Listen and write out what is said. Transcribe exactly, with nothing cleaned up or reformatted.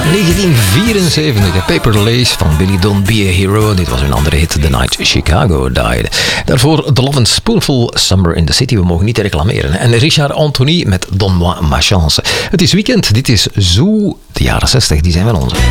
negentien vierenzeventig, de Paper Lace van Billy Don't Be a Hero. Dit was een andere hit, The Night Chicago Died. Daarvoor The Love and Spoonful, Summer in the City. We mogen niet reclameren. En Richard Anthony met Donne-moi ma chance. Het is weekend, dit is Zoo, de jaren zestig, die zijn van ons.